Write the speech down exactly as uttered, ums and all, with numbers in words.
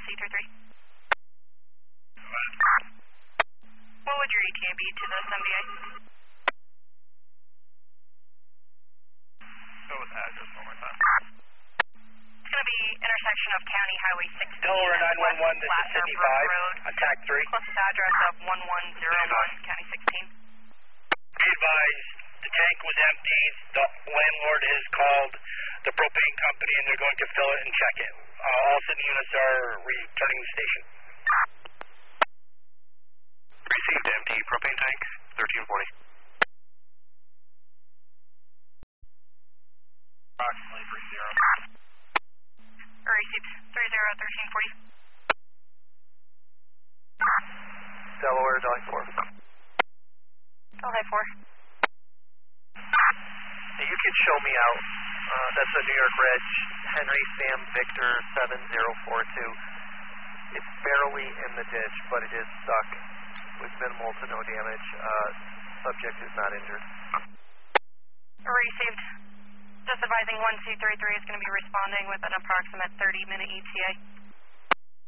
C thirty-three. What would your E T A be to this M D A? Go with address one more time. It's going to be intersection of County Highway sixteen. Delaware nine one one, this is Sydney five, attack three. Closest address of one one zero one, County sixteen. Be advised, the tank was emptied. The landlord has called the propane company and they're going to fill it and check it. Uh, all Sydney units are returning to the station. Received empty propane tank, thirteen forty. Approximately three zero. Received three zero, thirteen forty. Delaware, Delhi four. Delhi four. Hey, you can show me out. Uh, that's a New York Reg, Henry Sam Victor seven zero four two. It's barely in the ditch, but it is stuck with minimal to no damage. Uh, subject is not injured. Received. Just advising one C thirty-three is going to be responding with an approximate thirty minute E T A.